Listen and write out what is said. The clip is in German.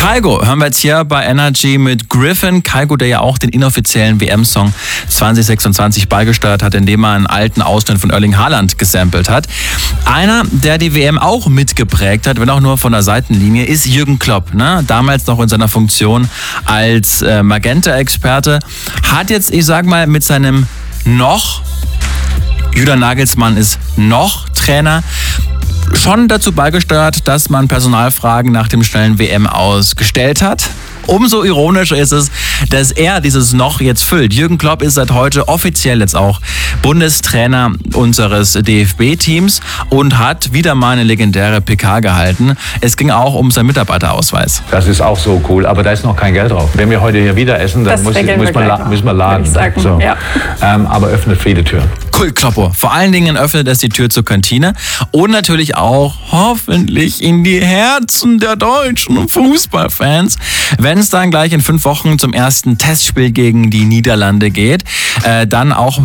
Kygo hören wir jetzt hier bei Energy mit Griffin. Kygo, der ja auch den inoffiziellen WM-Song 2026 beigesteuert hat, indem er einen alten Ausschnitt von Erling Haaland gesampelt hat. Einer, der die WM auch mitgeprägt hat, wenn auch nur von der Seitenlinie, ist Jürgen Klopp. Ne? Damals noch in seiner Funktion als Magenta-Experte. Hat jetzt, ich sag mal, mit seinem Julian Nagelsmann ist noch Trainer, schon dazu beigesteuert, dass man Personalfragen nach dem schnellen WM-Aus gestellt hat. Umso ironischer ist es, dass er dieses Noch jetzt füllt. Jürgen Klopp ist seit heute offiziell jetzt auch Bundestrainer unseres DFB-Teams und hat wieder mal eine legendäre PK gehalten. Es ging auch um seinen Mitarbeiterausweis. Das ist auch so cool, aber da ist noch kein Geld drauf. Wenn wir heute hier wieder essen, dann müssen wir laden. So. Ja. Aber öffnet viele Türen. Cool, Kloppo. Vor allen Dingen öffnet es die Tür zur Kantine und natürlich auch hoffentlich in die Herzen der deutschen Fußballfans, wenn es dann gleich in 5 Wochen zum ersten Testspiel gegen die Niederlande geht. Dann auch